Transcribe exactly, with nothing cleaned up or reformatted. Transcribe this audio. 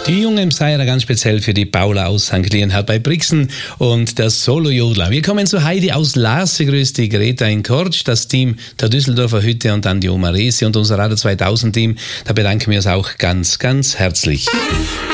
Die junge Mseira ganz speziell für die Paula aus Sankt Leonhard bei Brixen und der Solo-Jodler. Wir kommen zu Heidi aus Larse, grüßt die Greta in Kortsch, das Team der Düsseldorfer Hütte und dann die Oma Resi und unser Radio zweitausend Team. Da bedanken wir uns auch ganz, ganz herzlich.